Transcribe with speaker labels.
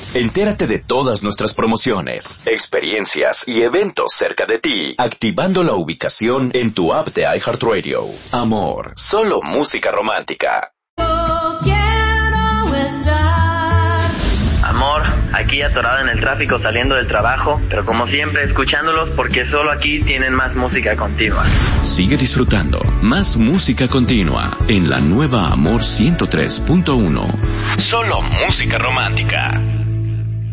Speaker 1: Entérate de todas nuestras promociones, experiencias y eventos cerca de ti, activando la ubicación en tu app de iHeartRadio. Amor, solo música romántica.
Speaker 2: Amor, aquí atorado en el tráfico saliendo del trabajo, pero como siempre escuchándolos porque solo aquí tienen más música continua.
Speaker 1: Sigue disfrutando más música continua en la nueva Amor 103.1. Solo música romántica.